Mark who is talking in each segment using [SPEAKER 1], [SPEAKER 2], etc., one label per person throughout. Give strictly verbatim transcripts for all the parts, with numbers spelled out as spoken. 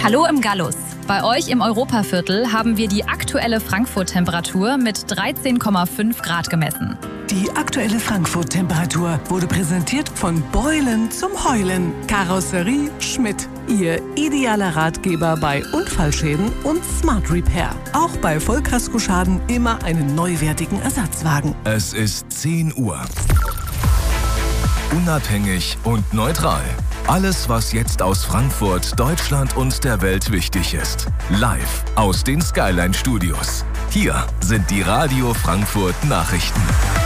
[SPEAKER 1] Hallo im Gallus. Bei euch im Europaviertel haben wir die aktuelle Frankfurt-Temperatur mit dreizehn Komma fünf Grad gemessen.
[SPEAKER 2] Die aktuelle Frankfurt-Temperatur wurde präsentiert von Beulen zum Heulen. Karosserie Schmidt. Ihr idealer Ratgeber bei Unfallschäden und Smart Repair. Auch bei Vollkaskoschaden immer einen neuwertigen Ersatzwagen.
[SPEAKER 3] Es ist zehn Uhr. Unabhängig und neutral. Alles, was jetzt aus Frankfurt, Deutschland und der Welt wichtig ist. Live aus den Skyline Studios. Hier sind die Radio Frankfurt Nachrichten.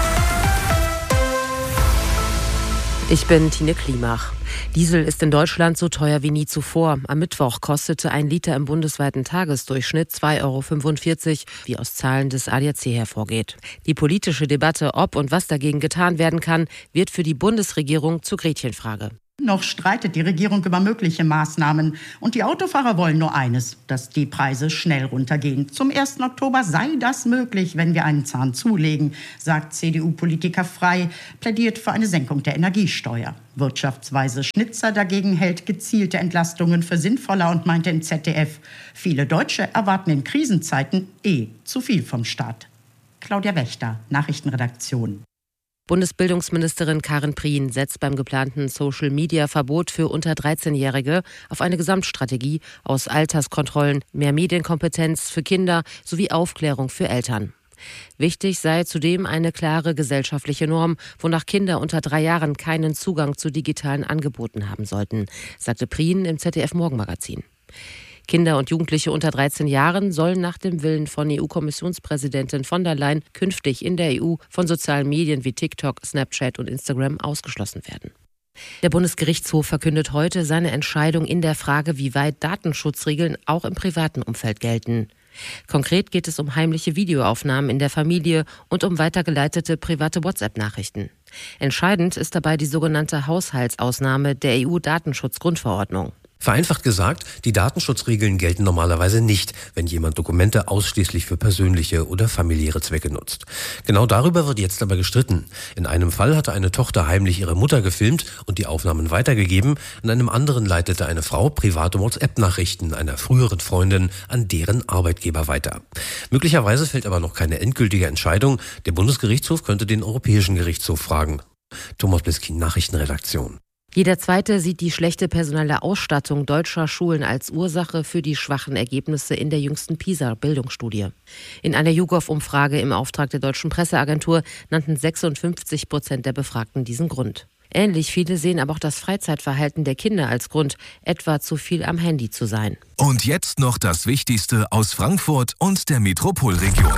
[SPEAKER 4] Ich bin Tine Klimach. Diesel ist in Deutschland so teuer wie nie zuvor. Am Mittwoch kostete ein Liter im bundesweiten Tagesdurchschnitt zwei Euro fünfundvierzig, wie aus Zahlen des A D A C hervorgeht. Die politische Debatte, ob und was dagegen getan werden kann, wird für die Bundesregierung zur Gretchenfrage.
[SPEAKER 5] Noch streitet die Regierung über mögliche Maßnahmen. Und die Autofahrer wollen nur eines, dass die Preise schnell runtergehen. Zum ersten Oktober sei das möglich, wenn wir einen Zahn zulegen, sagt C D U-Politiker Frey, plädiert für eine Senkung der Energiesteuer. Wirtschaftsweise Schnitzer dagegen hält gezielte Entlastungen für sinnvoller und meinte im Z D F, viele Deutsche erwarten in Krisenzeiten eh zu viel vom Staat. Claudia Wächter, Nachrichtenredaktion.
[SPEAKER 4] Bundesbildungsministerin Karin Prien setzt beim geplanten Social-Media-Verbot für unter dreizehnjährige auf eine Gesamtstrategie aus Alterskontrollen, mehr Medienkompetenz für Kinder sowie Aufklärung für Eltern. Wichtig sei zudem eine klare gesellschaftliche Norm, wonach Kinder unter drei Jahren keinen Zugang zu digitalen Angeboten haben sollten, sagte Prien im Z D F-Morgenmagazin. Kinder und Jugendliche unter dreizehn Jahren sollen nach dem Willen von E U-Kommissionspräsidentin von der Leyen künftig in der E U von sozialen Medien wie TikTok, Snapchat und Instagram ausgeschlossen werden. Der Bundesgerichtshof verkündet heute seine Entscheidung in der Frage, wie weit Datenschutzregeln auch im privaten Umfeld gelten. Konkret geht es um heimliche Videoaufnahmen in der Familie und um weitergeleitete private WhatsApp-Nachrichten. Entscheidend ist dabei die sogenannte Haushaltsausnahme der E U-Datenschutzgrundverordnung.
[SPEAKER 6] Vereinfacht gesagt, die Datenschutzregeln gelten normalerweise nicht, wenn jemand Dokumente ausschließlich für persönliche oder familiäre Zwecke nutzt. Genau darüber wird jetzt aber gestritten. In einem Fall hatte eine Tochter heimlich ihre Mutter gefilmt und die Aufnahmen weitergegeben. In einem anderen leitete eine Frau private WhatsApp-Nachrichten einer früheren Freundin an deren Arbeitgeber weiter. Möglicherweise fällt aber noch keine endgültige Entscheidung. Der Bundesgerichtshof könnte den Europäischen Gerichtshof fragen. Thomas Bliskin, Nachrichtenredaktion.
[SPEAKER 4] Jeder Zweite sieht die schlechte personelle Ausstattung deutscher Schulen als Ursache für die schwachen Ergebnisse in der jüngsten PISA-Bildungsstudie. In einer YouGov-Umfrage im Auftrag der Deutschen Presseagentur nannten sechsundfünfzig Prozent der Befragten diesen Grund. Ähnlich viele sehen aber auch das Freizeitverhalten der Kinder als Grund, etwa zu viel am Handy zu sein.
[SPEAKER 3] Und jetzt noch das Wichtigste aus Frankfurt und der Metropolregion.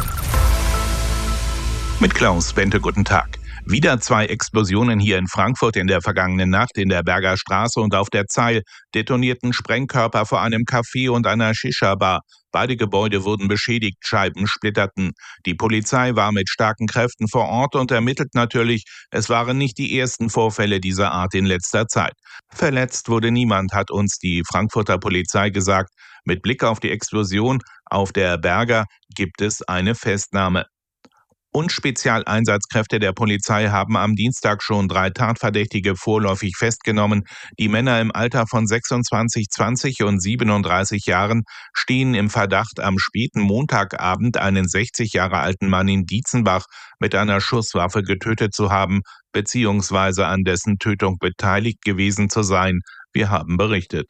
[SPEAKER 7] Mit Klaus Bente, guten Tag. Wieder zwei Explosionen hier in Frankfurt in der vergangenen Nacht in der Berger Straße und auf der Zeil, detonierten Sprengkörper vor einem Café und einer Shisha-Bar. Beide Gebäude wurden beschädigt, Scheiben splitterten. Die Polizei war mit starken Kräften vor Ort und ermittelt natürlich, es waren nicht die ersten Vorfälle dieser Art in letzter Zeit. Verletzt wurde niemand, hat uns die Frankfurter Polizei gesagt. Mit Blick auf die Explosion auf der Berger gibt es eine Festnahme. Und Spezialeinsatzkräfte der Polizei haben am Dienstag schon drei Tatverdächtige vorläufig festgenommen. Die Männer im Alter von sechsundzwanzig, zwanzig und siebenunddreißig Jahren stehen im Verdacht, am späten Montagabend einen sechzig Jahre alten Mann in Dietzenbach mit einer Schusswaffe getötet zu haben, beziehungsweise an dessen Tötung beteiligt gewesen zu sein. Wir haben berichtet.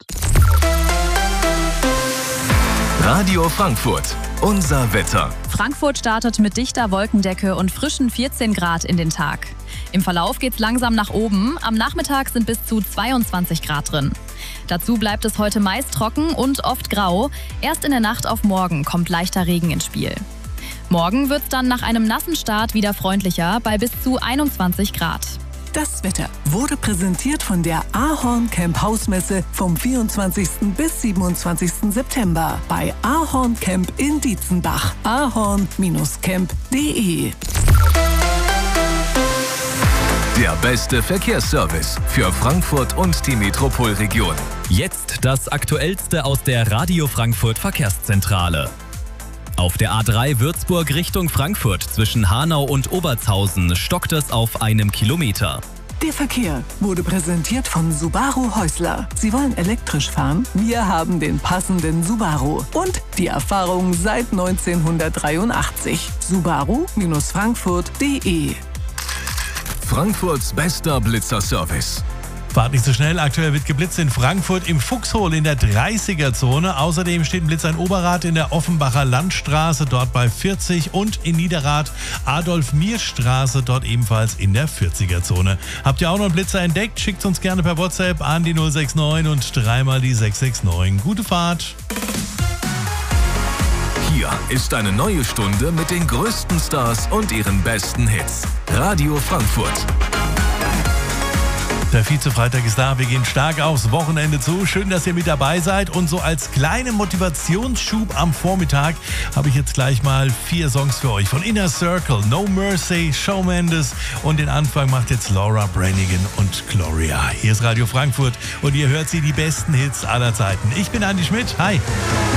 [SPEAKER 3] Radio Frankfurt, unser Wetter.
[SPEAKER 1] Frankfurt startet mit dichter Wolkendecke und frischen vierzehn Grad in den Tag. Im Verlauf geht's langsam nach oben. Am Nachmittag sind bis zu zweiundzwanzig Grad drin. Dazu bleibt es heute meist trocken und oft grau. Erst in der Nacht auf morgen kommt leichter Regen ins Spiel. Morgen wird's dann nach einem nassen Start wieder freundlicher bei bis zu einundzwanzig Grad.
[SPEAKER 2] Das Wetter wurde präsentiert von der Ahorn Camp Hausmesse vom vierundzwanzigsten bis siebenundzwanzigsten September bei Ahorn Camp in Dietzenbach. ahorn Camp punkt de.
[SPEAKER 3] Der beste Verkehrsservice für Frankfurt und die Metropolregion.
[SPEAKER 8] Jetzt das Aktuellste aus der Radio Frankfurt Verkehrszentrale. Auf der A drei Würzburg Richtung Frankfurt zwischen Hanau und Obertshausen stockt es auf einem Kilometer.
[SPEAKER 2] Der Verkehr wurde präsentiert von Subaru Häusler. Sie wollen elektrisch fahren? Wir haben den passenden Subaru. Und die Erfahrung seit neunzehnhundertdreiundachtzig. Subaru Frankfurt punkt de.
[SPEAKER 3] Frankfurts bester Blitzerservice.
[SPEAKER 9] Fahrt nicht so schnell, aktuell wird geblitzt in Frankfurt im Fuchshohl in der dreißiger-Zone. Außerdem steht ein Blitzer in Oberrath in der Offenbacher Landstraße, dort bei vierzig, und in Niederrath Adolf-Mier-Straße, dort ebenfalls in der vierziger-Zone. Habt ihr auch noch einen Blitzer entdeckt? Schickt uns gerne per WhatsApp an die null sechs neun und dreimal die sechs sechs neun. Gute Fahrt!
[SPEAKER 3] Hier ist eine neue Stunde mit den größten Stars und ihren besten Hits. Radio Frankfurt.
[SPEAKER 9] Der Vize-Freitag ist da, wir gehen stark aufs Wochenende zu. Schön, dass ihr mit dabei seid. Und so als kleinen Motivationsschub am Vormittag habe ich jetzt gleich mal vier Songs für euch. Von Inner Circle, No Mercy, Shawn Mendes, und den Anfang macht jetzt Laura Branigan und Gloria. Hier ist Radio Frankfurt und ihr hört sie, die besten Hits aller Zeiten. Ich bin Andi Schmidt, hi.